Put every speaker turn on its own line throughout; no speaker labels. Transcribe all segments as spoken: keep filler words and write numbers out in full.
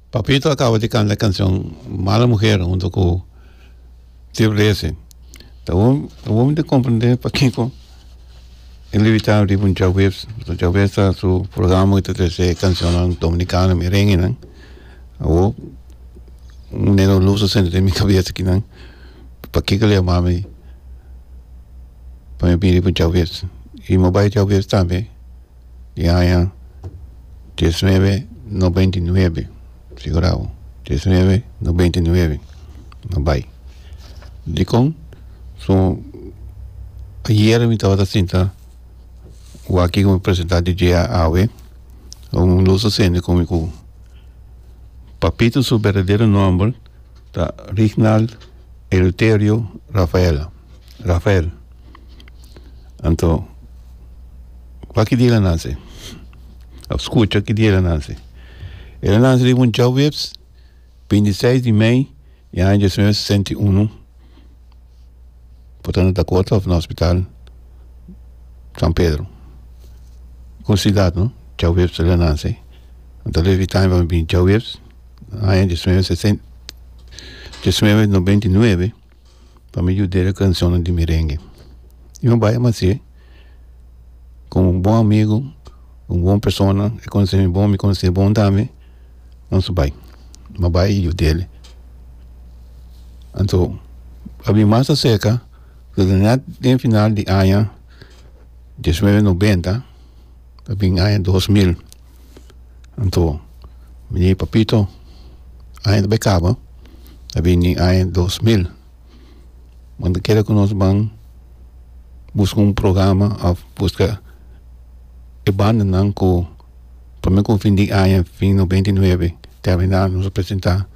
Papito acaba de cantar la canción Mala Mujer junto con Triple S. Então, vamos de compreender para quem com ele evitar de um tchau webs, o tchau webs está su programa que tem canção dominicana merengue, né? Ou um neno luz sendo de minha cabeça aqui, né? Para que que ele amava me para me pedir para tchau webs. E mobile tchau webs também. E aí, diecinueve noventa y nueve. Figurado, diecinueve noventa y nueve, no vai. Dicon, so, ayer me estava assim, o aqui como apresentar D J A W, um luz acende comigo. Papito, seu verdadeiro nome, tá, Reginald Eleutério Rafael. Rafael. Então, o que dia nasce? Escuta, que dia nasce? Ele nasceu em Tchau Webs, vinte e seis de maio de mil novecentos e sessenta e um. Portanto, da Cota, no Hospital São Pedro. Com cidade, não? Tchau Webs, ele nasceu. Então, ele estava em Tchau Webs, em mil novecentos e noventa e nove, para me ajudar a canção de merengue. E um bairro macio, como um bom amigo, uma boa pessoa, me conhece bom, me conhece bom também. Não se vai, mas vai e o dele. Então, a minha massa seca, no final de ano de mil novecentos e noventa, a minha ano dois mil. Então, minha papito, ano de becaba, a minha ano dois mil. Quando quer que nós vamos buscar um programa, a buscar e banda não com para mim, com o fim de ano, fim de noventa e nove, terminar, nos apresentar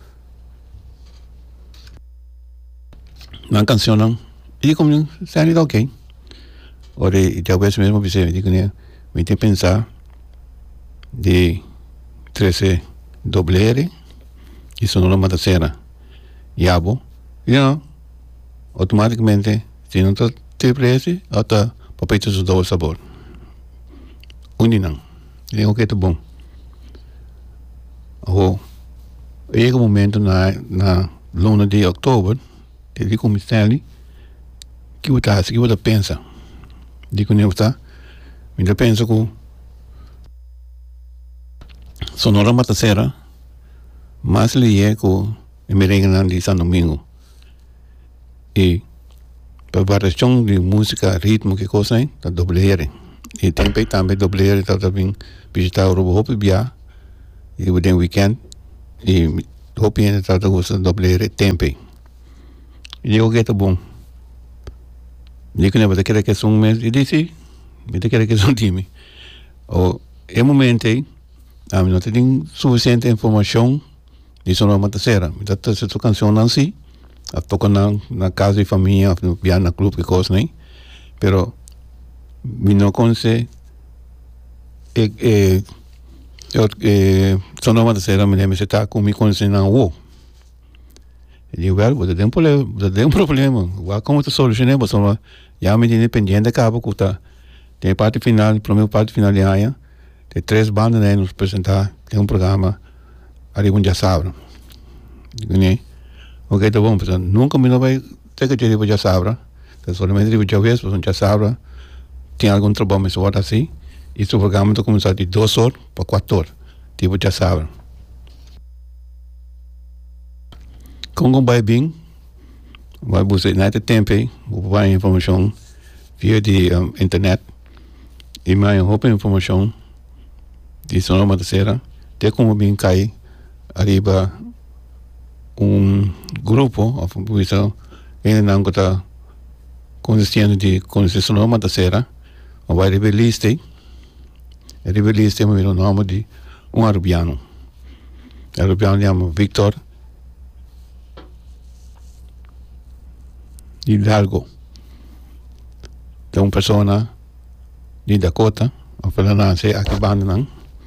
uma canção, não? E como, sério, ok. Ora, e talvez mesmo, você me diga, né? Me tem que pensar de treze doblere e sonora matacera. E abo, e não, automaticamente, se não está triple S, está papito do dois sabor. Undi não. E o que é bom. Oh, chega um momento na na luna de outubro, ele começa ali que o tá, que o pensa. Digo nem está, ainda pensa que sonora matacera, mas ele é com o merengue de São Domingo. E para variação de música, ritmo, que coisa é, tá doblere. E também também doblere, está também visitar o Rubo Hopi Bia, e o weekend, e Hopi ainda está gostando de doblere tempe. E eu que é bom. E que não vai ter que ser um mês, e disse, vai ter que ser um time. O é momento aí, a mim não tem suficiente informação de sonora matacera. Então, essa canção não se, a toca na na casa de família, no Bia na clube, que coisa, né? Pero me não conhece e e e sonora matacera, me lembra se está com me conhecendo na U. E eu digo, você tem um problema, você tem um problema. Como tu solucionar, você já me independente acaba que tá tem parte final, primeiro parte final de ano, tem três bandas né nos apresentar, tem um programa ali um já sabe. Digo né, ok, tá bom, pessoal, nunca me não vai ter que ter já sabe, então somente de já vez, pessoal já sabe, tem algum trabalho mais forte assim, e o programa tá começar de duas horas para quatro horas, tipo já sabe. Como vai bem, vai buscar nesse tempo, vai informação via de um, internet, e mais roupa informação de sonora matacera, tem como bem cair arriba um grupo, a função, ele não está consistendo de conhecer sonora matacera, vai rebelista, rebelista é o nome de um arabiano, o arabiano chama Victor Hidalgo. Tem uma pessoa de Dakota, a falar nasce aqui banda não,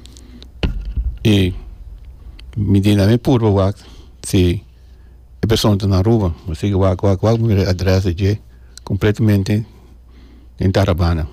e me diz na minha pura wak se a pessoa está na rua, você que wak wak wak me adressa de completamente em Tarabana.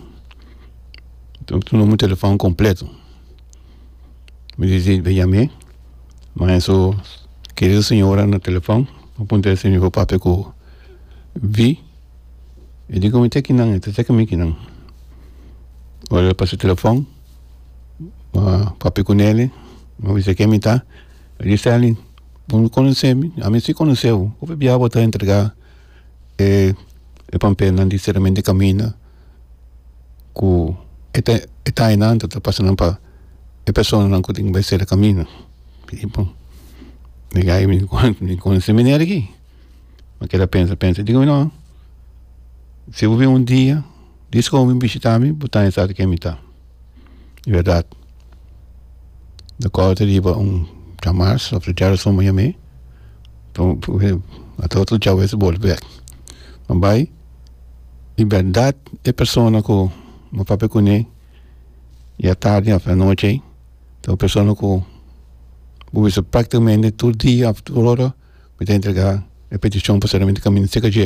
Então tu não me telefone completo. Me diz, veja me, Mas o querida senhora no telefone, apontei assim o papel que vi, e digo, me tem que não, tem que me que não. Olha para o telefone, o papel com ele, eu disse que me tá, ele disse ali, não conhece-me, a mim se conheceu, eu vou botar entregar, e e papel não disseram de caminho, que está está aí não, está passando para a pessoa não tem que ser caminho. Tipo, ninguém me, me conhece me aqui. Mas que ela pensa, pensa, digo, não, se eu vir um dia, diz que eu vim visitar-me, botar em estado que me está. De verdade. Da qual eu tive um chamar, só para já sou Miami, então, até outro dia eu vou voltar. Mas vai, de verdade, é pessoa que eu papai conhece, e à tarde, à noite, então a pessoa que eu uso praticamente todo dia, toda hora, para entregar a petição para ser caminho de C K G.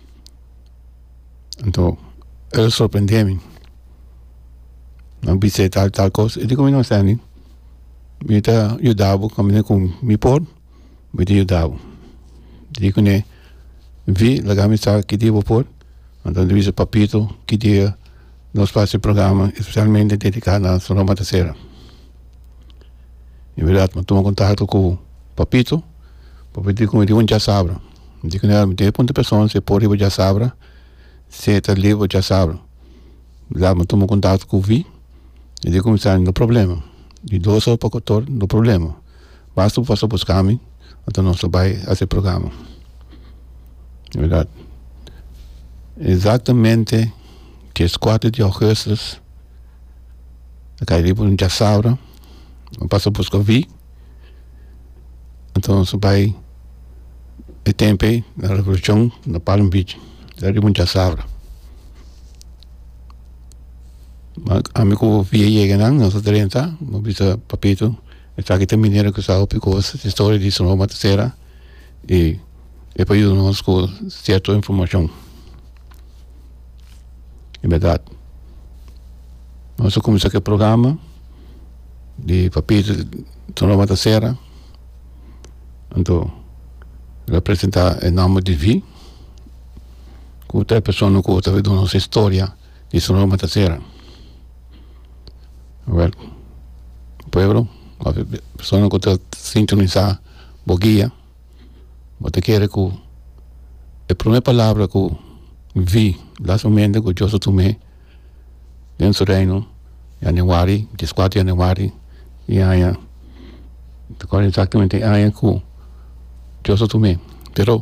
Então, ele surpreendeu-me. Não pensei tal, tal coisa. Eu digo, não sei, me está ajudando, caminhando com me por, me está ajudando. Digo, né, vi, lá me está aqui de por, então eu disse papito, que dia, nós fazemos programa especialmente dedicado à Sonora Matassera. Em verdade, eu tomo contato com o papito, o papito como ele já sabe. Digo que não tem ponto de pessoa, se pode ir já sabe, se está livre já sabe. Lá eu tomo contato com o Vi, e digo como está, não problema. De dois horas para quatorze, não problema. Basta você buscar-me, então nós vai fazer programa. Em verdade. Exatamente que as quatro de agosto, a cair por um já sabe, eu passo a buscar Vi, então você vai e tempo na revolução na Palm Beach, dari muita sabra. Amigo Vi chega não, nós trinta, não bisa papito, está aqui também mineiro que sabe picos, história de Sonora Matassera e e para nós com certa informação. É verdade. Nós começamos aqui o programa de papito Sonora Matassera, então ele apresentar o nome de Vi, com outra pessoa que está vendo nossa história de Sonora Matassera. Well, o povo, a pessoa que está sintonizar boguia, você quer que a primeira palavra que Vi, lá somente que eu tomei, dentro do reino, Januário, dia quatro de Januário, e aí, agora exatamente aí que eu tomei, pero